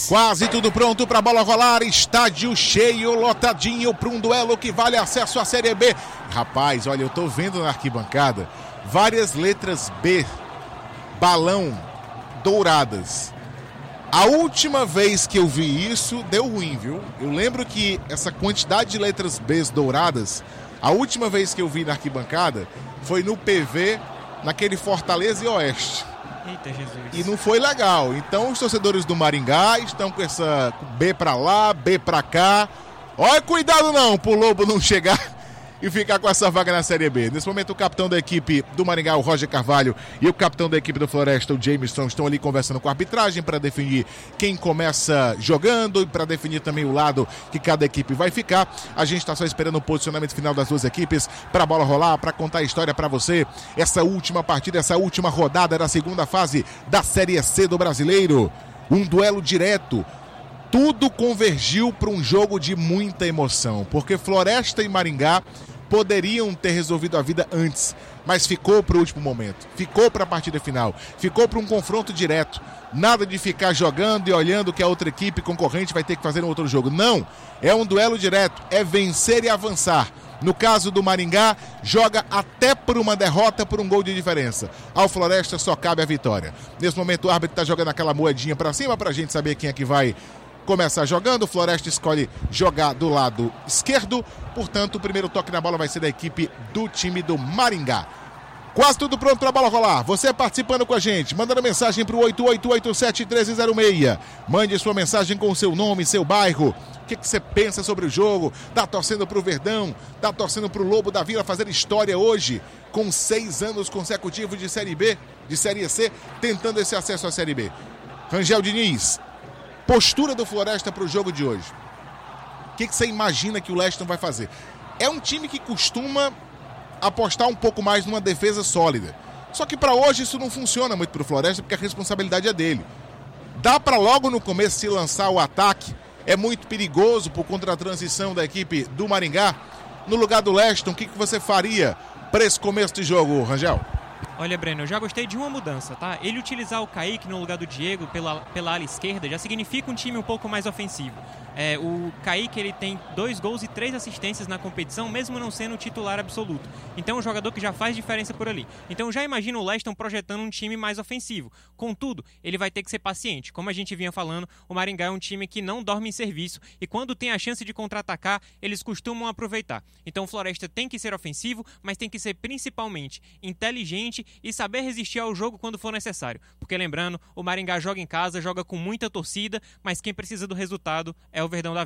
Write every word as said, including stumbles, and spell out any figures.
Quase tudo pronto para a bola rolar, estádio cheio, lotadinho para um duelo que vale acesso à Série B. Rapaz, olha, eu tô vendo na arquibancada várias letras B, balão, douradas. A última vez que eu vi isso, deu ruim, viu? Eu lembro que essa quantidade de letras B douradas, a última vez que eu vi na arquibancada foi no P V, naquele Fortaleza e Oeste. Eita, Jesus. E não foi legal. Então os torcedores do Maringá estão com essa B pra lá, B pra cá. Olha, cuidado não, pro Lobo não chegar e ficar com essa vaga na Série B. Nesse momento o capitão da equipe do Maringá, o Roger Carvalho, e o capitão da equipe do Floresta, o Jameson, estão ali conversando com a arbitragem para definir quem começa jogando e para definir também o lado que cada equipe vai ficar. A gente está só esperando o posicionamento final das duas equipes para a bola rolar, para contar a história para você. Essa última partida, essa última rodada da segunda fase da Série C do Brasileiro. Um duelo direto. Tudo convergiu para um jogo de muita emoção, porque Floresta e Maringá poderiam ter resolvido a vida antes, mas ficou para o último momento, ficou para a partida final, ficou para um confronto direto. Nada de ficar jogando e olhando que a outra equipe concorrente vai ter que fazer um outro jogo. Não, é um duelo direto, é vencer e avançar. No caso do Maringá, joga até por uma derrota, por um gol de diferença. Ao Floresta só cabe a vitória. Nesse momento o árbitro está jogando aquela moedinha para cima para a gente saber quem é que vai começar jogando. O Floresta escolhe jogar do lado esquerdo, portanto o primeiro toque na bola vai ser da equipe do time do Maringá. Quase tudo pronto para a bola rolar. Você participando com a gente, mandando mensagem para o oito oito oito sete um três zero seis. Mande sua mensagem com o seu nome, seu bairro. O que, que você pensa sobre o jogo? Tá torcendo para o Verdão? Tá torcendo para o Lobo da Vila fazer história hoje, com seis anos consecutivos de Série B, de Série C, tentando esse acesso à Série B. Rangel Diniz, postura do Floresta para o jogo de hoje. O que, que você imagina que o Leston vai fazer? É um time que costuma apostar um pouco mais numa defesa sólida. Só que para hoje isso não funciona muito para o Floresta, porque a responsabilidade é dele. Dá para logo no começo se lançar o ataque. É muito perigoso por conta da transição da equipe do Maringá. No lugar do Leston, o que, que você faria para esse começo de jogo, Rangel? Olha, Breno, eu já gostei de uma mudança, tá? Ele utilizar o Kaique no lugar do Diego pela, pela ala esquerda já significa um time um pouco mais ofensivo. É, o Kaique, ele tem dois gols e três assistências na competição, mesmo não sendo o titular absoluto. Então é um jogador que já faz diferença por ali. Então já imagino o Leston projetando um time mais ofensivo. Contudo, ele vai ter que ser paciente. Como a gente vinha falando, o Maringá é um time que não dorme em serviço e quando tem a chance de contra-atacar, eles costumam aproveitar. Então o Floresta tem que ser ofensivo, mas tem que ser principalmente inteligente e saber resistir ao jogo quando for necessário. Porque lembrando, o Maringá joga em casa, joga com muita torcida, mas quem precisa do resultado é o Verdão da